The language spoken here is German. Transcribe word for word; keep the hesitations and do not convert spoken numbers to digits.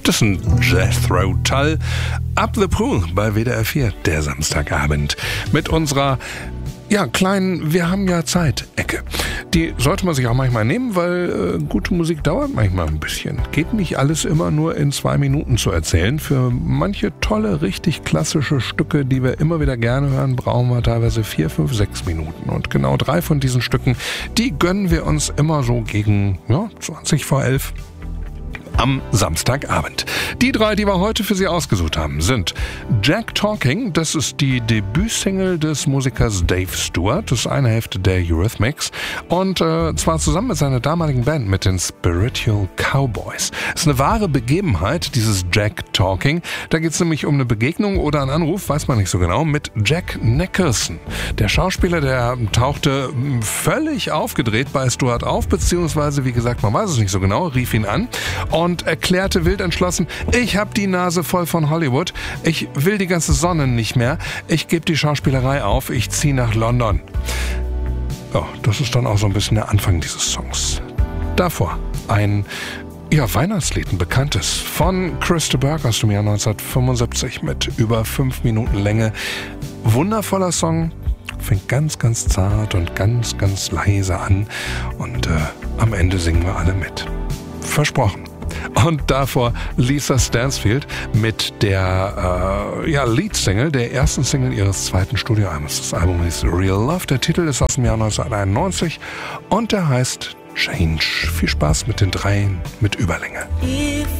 Das ist ein Jethro Tull, Up the Pool bei W D R vier, der Samstagabend. Mit unserer, ja, kleinen Wir haben ja Zeit-Ecke. Die sollte man sich auch manchmal nehmen, weil äh, gute Musik dauert manchmal ein bisschen. Geht nicht alles immer nur in zwei Minuten zu erzählen. Für manche tolle, richtig klassische Stücke, die wir immer wieder gerne hören, brauchen wir teilweise vier, fünf, sechs Minuten. Und genau drei von diesen Stücken, die gönnen wir uns immer so gegen ja, zwanzig vor elf. Am Samstagabend. Die drei, die wir heute für Sie ausgesucht haben, sind Jack Talking, das ist die Debütsingle des Musikers Dave Stewart, das ist eine Hälfte der Eurythmics, und äh, zwar zusammen mit seiner damaligen Band, mit den Spiritual Cowboys. Das ist eine wahre Begebenheit, dieses Jack Talking. Da geht es nämlich um eine Begegnung oder einen Anruf, weiß man nicht so genau, mit Jack Nicholson. Der Schauspieler, der tauchte völlig aufgedreht bei Stewart auf, beziehungsweise, wie gesagt, man weiß es nicht so genau, rief ihn an und und erklärte wild entschlossen, ich hab die Nase voll von Hollywood, ich will die ganze Sonne nicht mehr, ich gebe die Schauspielerei auf, ich ziehe nach London. Ja, das ist dann auch so ein bisschen der Anfang dieses Songs. Davor ein ja, Weihnachtslied, ein bekanntes, von Chris de Burgh aus dem Jahr neunzehnhundertfünfundsiebzig mit über fünf Minuten Länge. Wundervoller Song, fängt ganz, ganz zart und ganz, ganz leise an und äh, am Ende singen wir alle mit. Versprochen. Und davor Lisa Stansfield mit der äh, ja, Leadsingle, der ersten Single ihres zweiten Studioalbums. Das Album heißt Real Love. Der Titel ist aus dem Jahr neunzehnhunderteinundneunzig und der heißt Change. Viel Spaß mit den dreien mit Überlänge.